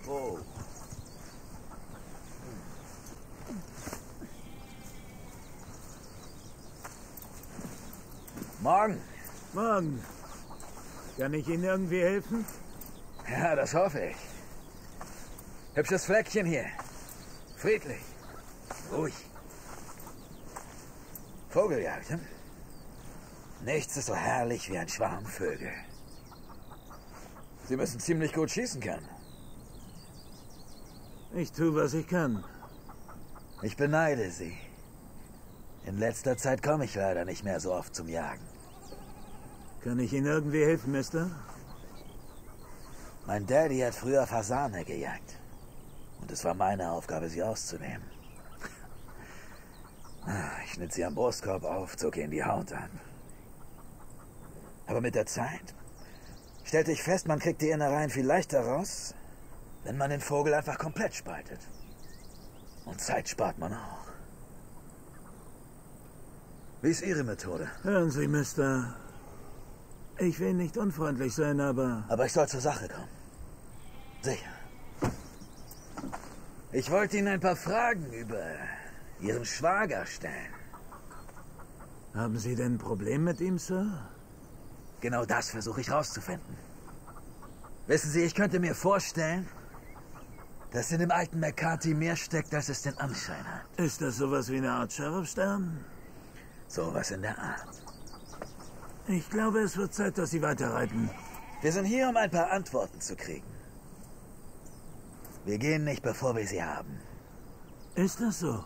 Oh. Morgen. Morgen. Kann ich Ihnen irgendwie helfen? Ja, das hoffe ich. Hübsches Fleckchen hier. Friedlich. Ruhig. Vogeljagd, hm? Nichts ist so herrlich wie ein Schwarm Vögel. Sie müssen ziemlich gut schießen können. Ich tue, was ich kann. Ich beneide Sie. In letzter Zeit komme ich leider nicht mehr so oft zum Jagen. Kann ich Ihnen irgendwie helfen, Mister? Mein Daddy hat früher Fasane gejagt. Und es war meine Aufgabe, sie auszunehmen. Ich schnitt sie am Brustkorb auf, zog ihnen die Haut ab. Aber mit der Zeit stellte ich fest, man kriegt die Innereien viel leichter raus, wenn man den Vogel einfach komplett spaltet. Und Zeit spart man auch. Wie ist Ihre Methode? Hören Sie, Mister. Ich will nicht unfreundlich sein, aber... Aber ich soll zur Sache kommen. Sicher. Ich wollte Ihnen ein paar Fragen über Ihren Schwager stellen. Haben Sie denn ein Problem mit ihm, Sir? Genau das versuche ich rauszufinden. Wissen Sie, ich könnte mir vorstellen, dass in dem alten McCarthy mehr steckt, als es den Anschein hat. Ist das sowas wie eine Art Sheriffstern? Sowas in der Art. Ich glaube, es wird Zeit, dass Sie weiterreiten. Wir sind hier, um ein paar Antworten zu kriegen. Wir gehen nicht, bevor wir sie haben. Ist das so?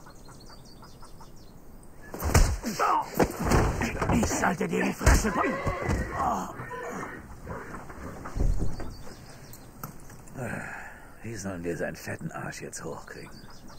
Ich sollte dir die Fresse... Wie sollen wir seinen fetten Arsch jetzt hochkriegen?